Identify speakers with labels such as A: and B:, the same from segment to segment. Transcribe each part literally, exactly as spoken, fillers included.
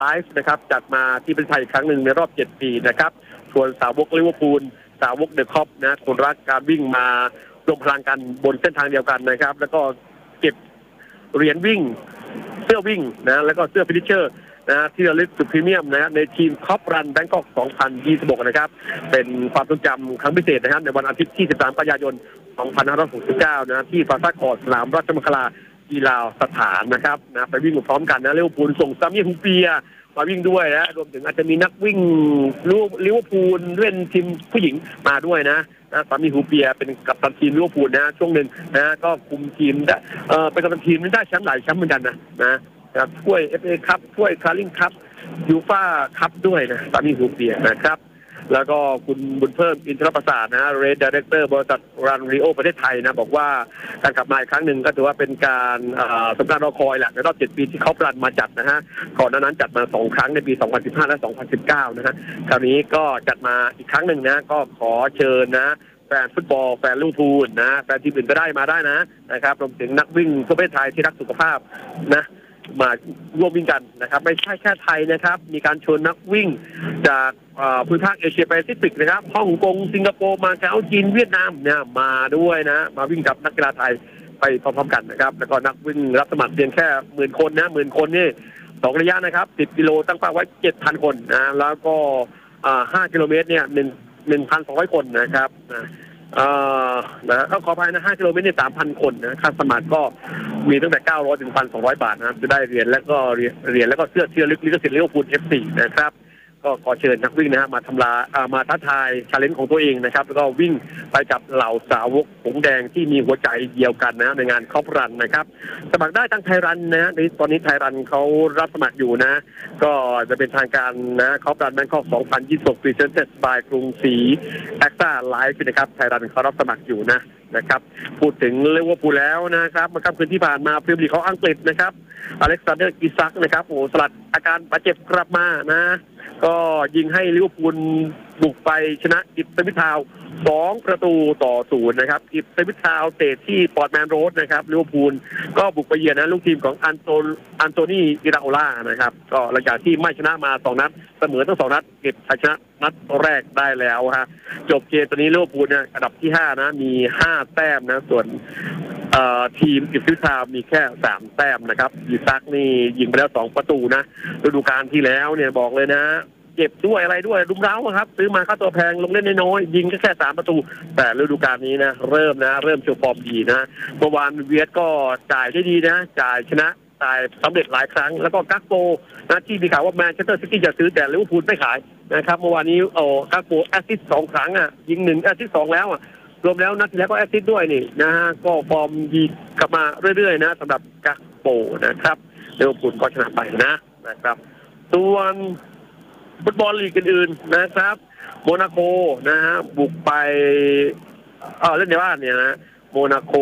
A: ไลฟ์นะครับจัดมาที่ประเทศไทยอีกครั้งหนึ่งในรอบเจ็ดปีนะครับส่วนสาวกลิเวอร์พูลสาวกเดอะคอปนะคนรักการวิ่งมารวมพลังกันบนเส้นทางเดียวกันนะครับแล้วก็เก็บเหรียญวิ่งเสื้อวิ่งนะแล้วก็เสื้อฟินิชเชอร์นะที่ระลึกสุดพรีเมียมนะในทีมคอปรันแบงคอกสองพันยี่สิบหกนะครับเป็นความทรงจำครั้งพิเศษนะครับในวันอาทิตย์ที่สิบสามกันยายนสองพันห้าร้อยหกสิบเก้านะที่ฟาซ่าคอร์ดสนามราชมังคลากีฬาสถานนะครับนะไปวิ่งพร้อมกันนะลิเวอร์พูลส่งซามี่ฮูเปียมาวิ่งด้วยนะรวมถึงอาจจะมีนักวิ่งลิเวอร์พูลเล่นทีมผู้หญิงมาด้วยนะนะซามี่ฮูเปียเป็นกัปตันทีมลิเวอร์พูลนะช่วงหนึ่งนะก็คุมทีมได้เออเป็นกัปตันทีมได้แชมป์หลายแชมป์เหมือนกันนะนะถ้วย เอฟ เอ คัพถ้วยคาร์ลิงคัพยูฟ่าคัพด้วยนะซามี่ฮูเปียนะครับแล้วก็คุณบุญเพิ่มอินทรประสาทนะเรดดีเรคเตอร์บริษัทรันริโอประเทศไทยนะบอกว่าการกลับมาอีกครั้งหนึ่งก็ถือว่าเป็นการสำคัญรอคอยแหละในรอบเจ็ดปีที่เขารันมาจัดนะฮะก่อนหน้านั้นจัดมาสองครั้งในปีสองพันสิบห้าและสองพันสิบเก้านะฮะคราวนี้ก็จัดมาอีกครั้งหนึ่งนะก็ขอเชิญนะแฟนฟุตบอลแฟนลิเวอร์พูลนะแฟนทีมอื่นก็ได้มาได้นะนะครับรวมถึงนักวิ่งทั่วประเทศไทยที่รักสุขภาพนะมาร่วมวิ่งกันนะครับไม่ใช่แค่ไทยนะครับมีการชวนนักวิ่งจากภูมิภาคเอเชียแปซิฟิกนะครับฮ่องกงสิงคโปร์มาเก๊าจีนเวียดนามเนี่ยมาด้วยนะมาวิ่งกับนักกีฬาไทยไปพร้อมๆกันนะครับแล้วก็นักวิ่งรับสมัครเพียงแค่หมื่นคนนะหมื่นคนนี่สองระยะนะครับสิบกิโลตั้งเป้าไว้เจ็ดพันคนนะแล้วก็ห้ากิโลเมตรเนี่ยหนึ่งหนึ่งพันสองร้อยคนนะครับเอ่อนะก็ขออภัยนะห้ากิโลเมตรในสามพันคนนะค่าสมัครก็มีตั้งแต่เก้าร้อยถึง หนึ่งพันสองร้อย บาทนะครับจะได้เหรียญแล้วก็เหรียญแล้วก็เสื้อเสื้อลึกลิขสิทธิ์ลิเวอร์พูล เอฟ ซี นะครับก็ขอเชิญนักวิ่งนะฮะมาทำลามาท้าทายชาเลนจ์ของตัวเองนะครับแล้วก็วิ่งไปกับเหล่าสาวกหงแดงที่มีหัวใจเดียวกันนะในงานคอปรันนะครับสมัครได้ทางไทยรันนะตอนนี้ไทยรันเขารับสมัครอยู่นะก็จะเป็นทางการนะคอปรันแบงคอกสองพันยี่สิบหก Presented by กรุงศรีแอคซ่าไลฟ์นะครับไทยรันเขารับสมัครอยู่นะนะครับพูดถึงลิเวอร์พูลแล้วนะครับเมื่อค่ำคืนที่ผ่านมาพรีเมียร์ลีกของอังกฤษนะครับอเล็กซานเดอร์อิซักนะครับโอ้สลัดอาการบาดเจ็บกลับมานะก็ยิงให้ลิเวอร์พูลบุกไปชนะอิปสวิททาวน์สองประตูต่อศูนย์นะครับอิปสวิททาวน์เตะที่ปอร์ตแมนโรดนะครับลิเวอร์พูลก็บุกไปเยือนนะลูกทีมของอันโตอันโตนีอิราโอล่านะครับก็หลังจากที่ไม่ชนะมาสองนัดเสมอทั้งสองนัดเก็บชัยชนะนัดแรกได้แล้วฮะจบเกมตอนนี้ลิเวอร์พูลเนี่ยอันดับที่ห้านะมีห้าแต้มนะส่วนทีมอิปสวิททาวน์มีแค่สามแต้มนะครับอิซักนี่ยิงไปแล้วสองประตูนะฤดูกาลที่แล้วเนี่ยบอกเลยนะเจ็บด้วยอะไรด้วยรุมเร้าครับซื้อมาค่าตัวแพงลงเล่นน้อยยิงแค่แค่สามประตูแต่ฤดูกาลนี้นะเริ่มนะเริ่มโชว์ฟอร์มดีนะเมื่อวานเวียดก็จ่ายได้ดีนะจ่ายชนะจ่ายสำเร็จหลายครั้งแล้วก็กักโปนะที่มีข่าวว่าแมนเชสเตอร์ซิตี้จะซื้อแต่ลิเวอร์พูลไม่ขายนะครับเมื่อวานนี้โอ้กักโปแอสซิสต์สองครั้งอ่ะยิงหนึ่งแอสซิสต์สองแล้วอ่ะรวมแล้วนัดที่แล้วก็แอสซิสต์ด้วยนี่นะฮะก็ฟอร์มดีกลับมาเรื่อยๆนะสำหรับกักโปนะครับลิเวอร์พูลก็ชนะไปนะนะครับส่วนฟุตบอลลีกอื่นๆนะครับโมนาโกนะฮะบุกไปเออเล่นในบ้านเนี่ยนะโมนาโก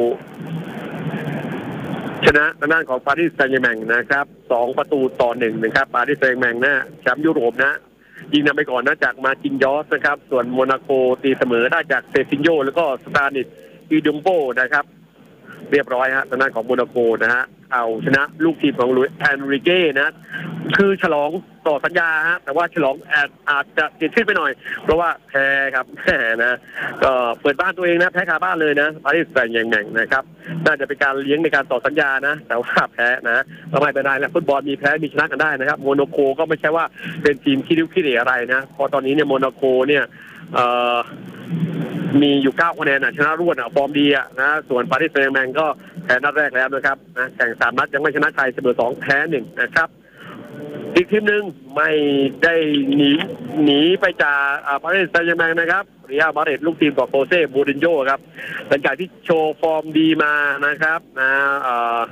A: ชนะทางด้านของปารีสแซงต์แชร์แมงนะครับสองประตูต่อหนึ่งนะครับปารีสแซงต์แชร์แมงนะแชมป์ยุโรปนะยิงนำไปก่อนนะจากมาจินยอสนะครับส่วนโมนาโกตีเสมอได้จากเซซินโยแล้วก็สตานิสอีดุมโบนะครับเรียบร้อยฮะทางด้านของโมนาโกนะฮะเอาชนะลูกทีมของลุยส์แอนริเก้นะคือฉลองต่อสัญญาฮะแต่ว่าฉลองอาจอาจจะเกิดขึ้นไปหน่อยเพราะว่าแพ้ครับแพ้นะก็เปิดบ้านตัวเองนะแพ้คาบ้านเลยนะปารีสแซงต์แชร์แมงนะครับน่าจะเป็นการเลี้ยงในการต่อสัญญานะแต่ว่าแพ้นะทำไมเป็นไรแล้วฟุตบอลมีแพ้มีชนะกันได้นะครับโมนาโกก็ไม่ใช่ว่าเป็นทีมขี้ริ้วขี้เหร่อะไรนะพอตอนนี้เนี่ยโมนาโกเนี่ยเอ่อมีอยู่เก้าคะแนนนะชนะรวดอ่ะฟอร์มดีอ่ะนะส่วนปารีสแซงต์แชร์แมงก็แพ้นัดแรกแล้วนะครับนะแข่งสามนัดยังไม่ชนะใครเสมอสองแพ้หนึ่งนะครับอีกทีมหนึ่งไม่ได้หนีหนีไปจากปารีสแซงต์แชร์แมงนะครับเรียลมาดริดลูกทีมของโคเซ่มูรินโญ่ครับหลังจากที่โชว์ฟอร์มดีมานะครับนะเอ่อ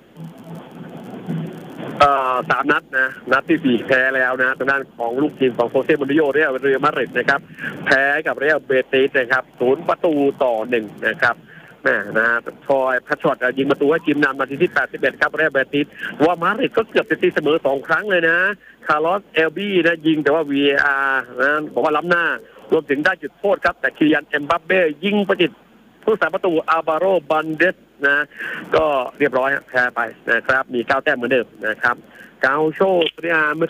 A: เอ่อสามนัดนะนัดที่สี่แพ้แล้วนะทางด้านของลูกทีมของโคเซ่มูรินโญ่เรียลเรียลมาดริดนะครับแพ้กับเรียลเบติสนะครับศูนย์ประตูต่อหนึ่งนะครับแม่นะฮะทอยพัชช็อตยิงประตูให้ทีมนำนาทีที่แปดสิบเอ็ดครับเรียลเบติสว่ามาดริดก็เกือบจะตีเสมอสองครั้งเลยนะคาร์ลอสเอลบี้นะยิงแต่ว่า วี เอ อาร์ นะบอกว่าล้ำหน้ารวมถึงได้จุดโทษครับแต่คิริยันเอ็มบัปเป้ยิงประดิษฐ์ผู้สาประตูอาบาโรบันเดสนะก็เรียบร้อยแพ้ไปนะครับมีเก้าแต้มเหมือนเดิมนะครับ Gaucho เซียเมื่อ